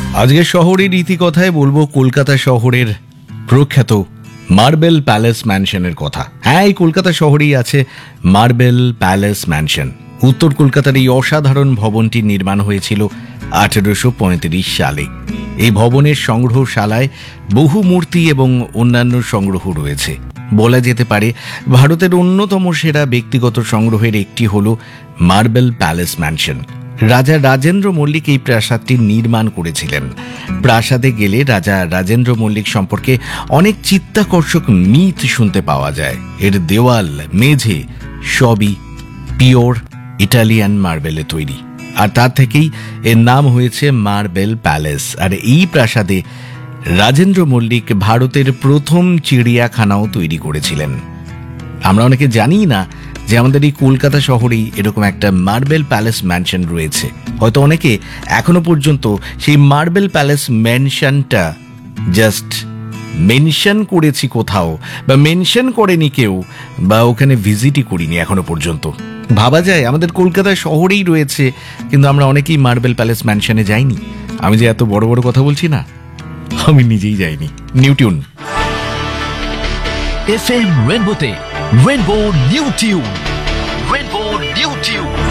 আজকের শহরের ইতিকথায় বলবো কলকাতা শহরের প্রখ্যাত মার্বেল প্যালেস ম্যানশনের কথা। হ্যাঁ, এই কলকাতা শহরেই আছে মার্বেল প্যালেস ম্যানশন। উত্তর কলকাতার এই অসাধারণ ভবনটি নির্মাণ হয়েছিল 1835 সালে। এই ভবনের সংগ্রহশালায় বহু মূর্তি এবং অন্যান্য সংগ্রহ রয়েছে। বলা যেতে পারে ভারতের অন্যতম সেরা ব্যক্তিগত সংগ্রহের একটি হল মার্বেল প্যালেস ম্যানশন। রাজা রাজেন্দ্র মল্লিক এই প্রাসাদটি নির্মাণ করেছিলেন। প্রাসাদে গেলে রাজা রাজেন্দ্র মল্লিক সম্পর্কে অনেক চিত্তাকর্ষক মিথ শুনতে পাওয়া যায়। এর দেওয়াল, মেঝে সবই পিওর ইটালিয়ান মার্বেলে তৈরি, আর তার থেকেই এর নাম হয়েছে মার্বেল প্যালেস। আর এই প্রাসাদে রাজেন্দ্র মল্লিক ভারতের প্রথম চিড়িয়াখানাও তৈরি করেছিলেন। আমরা অনেকে জানি না যে আমাদের এই কলকাতা শহরেই এরকম একটা মার্বেল প্যালেস ম্যানশন রয়েছে। হয়তো অনেকে এখনো পর্যন্ত সেই মার্বেল প্যালেস ম্যানশনটা জাস্ট মেনশন করেছি কোথাও, বা মেনশন করেনি কেউ, বা ওখানে ভিজিটই করিনি এখনো পর্যন্ত। ভাবা যায় আমাদের কলকাতা শহরেই রয়েছে, কিন্তু আমরা অনেকেই মার্বেল প্যালেস ম্যানশনে যাইনি। আমি যে এত বড় বড় কথা বলছি না, আমি নিজেই যাইনি। নিউটিউন FM রেনবোতে rainbow new tune, rainbow new tune.